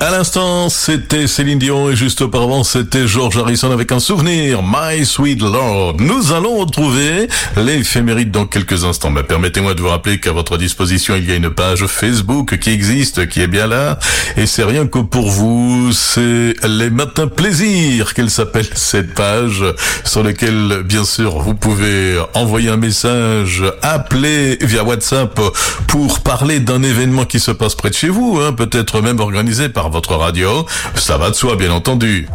À l'instant, c'était Céline Dion et juste auparavant, c'était George Harrison avec un souvenir, My Sweet Lord. Nous allons retrouver l'éphéméride dans quelques instants. Mais permettez-moi de vous rappeler qu'à votre disposition, il y a une page Facebook qui existe, qui est bien là. Et c'est rien que pour vous, c'est les matins plaisir qu'elle s'appelle cette page, sur laquelle, bien sûr, vous pouvez envoyer un message, appeler via WhatsApp pour parler d'un événement qui se passe près de chez vous, peut-être même organisé par votre radio, ça va de soi bien entendu.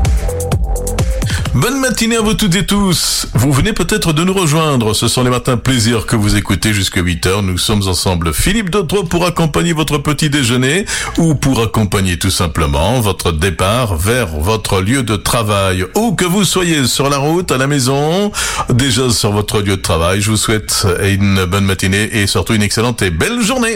Bonne matinée à vous toutes et tous. Vous venez peut-être de nous rejoindre. Ce sont les matins plaisir que vous écoutez jusqu'à 8h. Nous sommes ensemble, Philippe Dautre, pour accompagner votre petit déjeuner ou pour accompagner tout simplement votre départ vers votre lieu de travail. Où que vous soyez, sur la route, à la maison, déjà sur votre lieu de travail, je vous souhaite une bonne matinée et surtout une excellente et belle journée.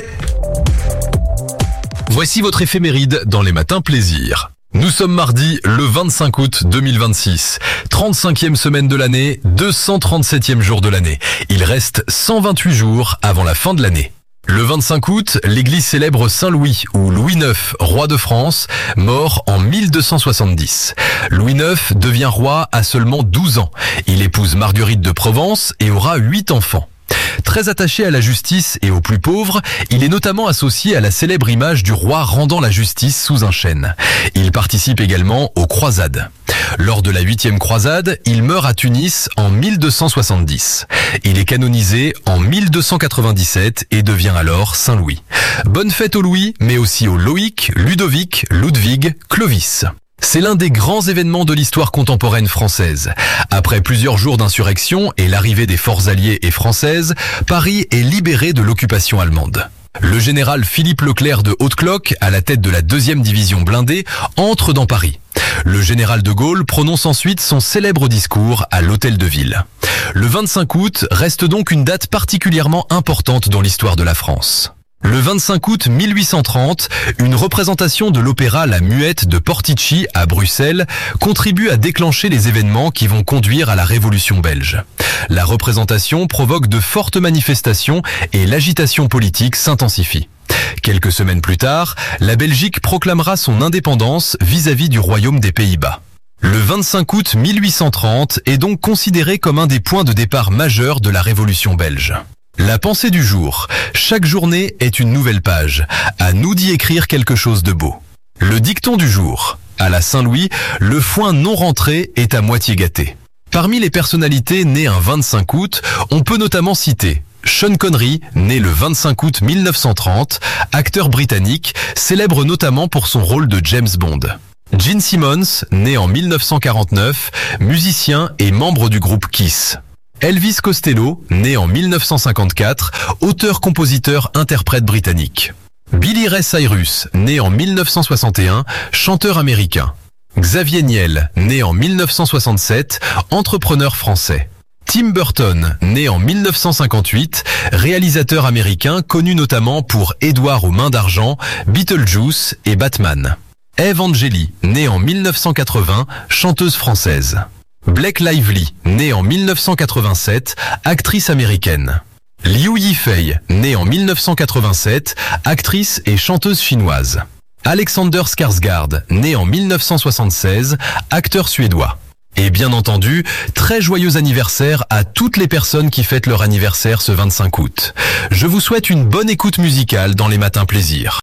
Voici votre éphéméride dans les matins plaisir. Nous sommes mardi le 25 août 2026, 35e semaine de l'année, 237e jour de l'année. Il reste 128 jours avant la fin de l'année. Le 25 août, l'église célèbre Saint Louis ou Louis IX, roi de France, mort en 1270. Louis IX devient roi à seulement 12 ans. Il épouse Marguerite de Provence et aura 8 enfants. Très attaché à la justice et aux plus pauvres, il est notamment associé à la célèbre image du roi rendant la justice sous un chêne. Il participe également aux croisades. Lors de la 8e croisade, il meurt à Tunis en 1270. Il est canonisé en 1297 et devient alors Saint Louis. Bonne fête aux Louis, mais aussi aux Loïc, Ludovic, Ludwig, Clovis. C'est l'un des grands événements de l'histoire contemporaine française. Après plusieurs jours d'insurrection et l'arrivée des forces alliées et françaises, Paris est libéré de l'occupation allemande. Le général Philippe Leclerc de Haute-Cloque, à la tête de la 2e division blindée, entre dans Paris. Le général de Gaulle prononce ensuite son célèbre discours à l'Hôtel de Ville. Le 25 août reste donc une date particulièrement importante dans l'histoire de la France. Le 25 août 1830, une représentation de l'opéra La Muette de Portici à Bruxelles contribue à déclencher les événements qui vont conduire à la Révolution belge. La représentation provoque de fortes manifestations et l'agitation politique s'intensifie. Quelques semaines plus tard, la Belgique proclamera son indépendance vis-à-vis du Royaume des Pays-Bas. Le 25 août 1830 est donc considéré comme un des points de départ majeurs de la Révolution belge. La pensée du jour. Chaque journée est une nouvelle page. À nous d'y écrire quelque chose de beau. Le dicton du jour. À la Saint-Louis, le foin non rentré est à moitié gâté. Parmi les personnalités nées un 25 août, on peut notamment citer Sean Connery, né le 25 août 1930, acteur britannique, célèbre notamment pour son rôle de James Bond. Gene Simmons, né en 1949, musicien et membre du groupe Kiss. Elvis Costello, né en 1954, auteur-compositeur-interprète britannique. Billy Ray Cyrus, né en 1961, chanteur américain. Xavier Niel, né en 1967, entrepreneur français. Tim Burton, né en 1958, réalisateur américain connu notamment pour Édouard aux mains d'argent, Beetlejuice et Batman. Eve Angeli, née en 1980, chanteuse française. Blake Lively, née en 1987, actrice américaine. Liu Yifei, née en 1987, actrice et chanteuse chinoise. Alexander Skarsgård, né en 1976, acteur suédois. Et bien entendu, très joyeux anniversaire à toutes les personnes qui fêtent leur anniversaire ce 25 août. Je vous souhaite une bonne écoute musicale dans les matins plaisir.